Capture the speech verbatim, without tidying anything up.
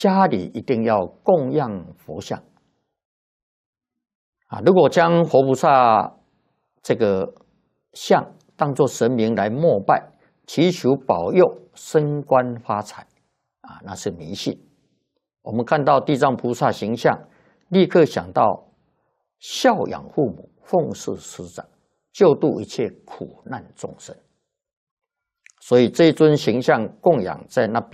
家里一定要供养佛像啊！如果将活菩萨这个像当作神明来膜拜，祈求保佑升官发财啊，那是迷信。我们看到地藏菩萨形象，立刻想到孝养父母、奉事师长、救度一切苦难众生。所以这尊形象供养在那边。